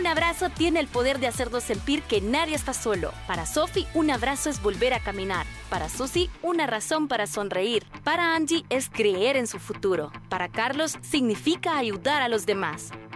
abrazo tiene el poder de hacernos sentir que nadie está solo. Para Sophie, un abrazo es volver a caminar. Para Susie, una razón para sonreír. Para Angie, es creer en su futuro. Para Carlos, significa ayudar a los demás.